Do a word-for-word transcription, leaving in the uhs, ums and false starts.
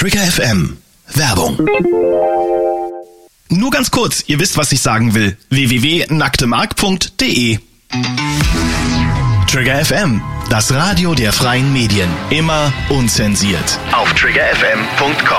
Trigger F M. Werbung. Nur ganz kurz, ihr wisst, was ich sagen will. w w w punkt nacktemark punkt de Trigger F M, das Radio der freien Medien. Immer unzensiert. Auf trigger f m punkt com